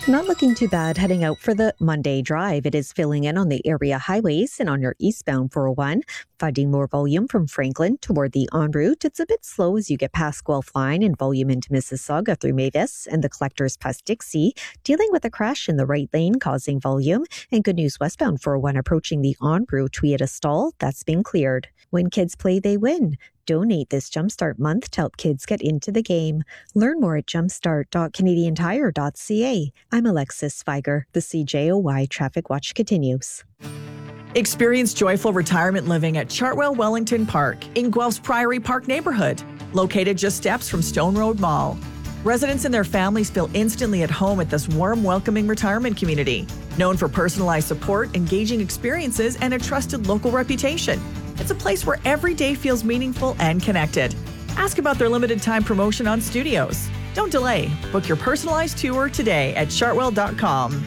Not looking too bad heading out for the Monday drive. It is filling in on the area highways and on your eastbound 401. Finding more volume from Franklin toward the en route. It's a bit slow as you get past Guelph Line and volume into Mississauga through Mavis and the collectors past Dixie. Dealing with a crash in the right lane causing volume. And good news westbound 401 approaching the en route. We had a stall that's been cleared. When kids play, they win. Donate this Jumpstart month to help kids get into the game. Learn more at jumpstart.canadiantire.ca. I'm Alexis Feiger. The CJOY Traffic Watch continues. Experience joyful retirement living at Chartwell Wellington Park in Guelph's Priory Park neighborhood, located just steps from Stone Road Mall. Residents and their families feel instantly at home at this warm, welcoming retirement community, known for personalized support, engaging experiences, and a trusted local reputation. It's a place where every day feels meaningful and connected. Ask about their limited time promotion on studios. Don't delay. Book your personalized tour today at chartwell.com.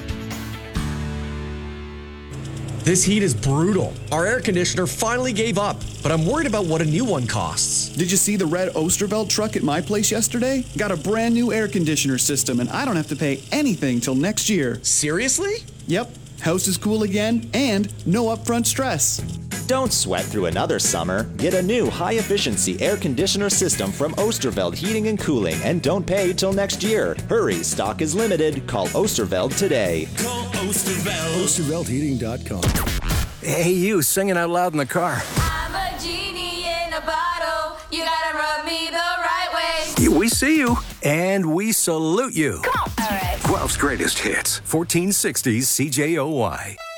This heat is brutal. Our air conditioner finally gave up, but I'm worried about what a new one costs. Did you see the red Osterveld truck at my place yesterday? Got a brand new air conditioner system, and I don't have to pay anything till next year. Seriously? Yep. House is cool again, and no upfront stress. Don't sweat through another summer. Get a new high-efficiency air conditioner system from Osterveld Heating and Cooling and don't pay till next year. Hurry, stock is limited. Call Osterveld today. Call Osterveld. OsterveldHeating.com. Hey, you singing out loud in the car. I'm a genie in a bottle. You gotta rub me the right way. We see you, and we salute you. Come on. All right. Guelph's greatest hits, 1460s CJOY.